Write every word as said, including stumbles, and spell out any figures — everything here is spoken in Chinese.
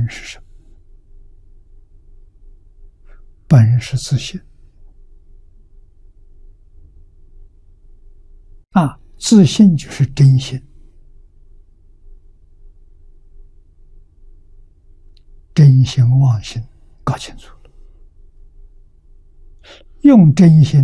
本是什么？本是自性啊，自性就是真心，真心妄心搞清楚了，用真心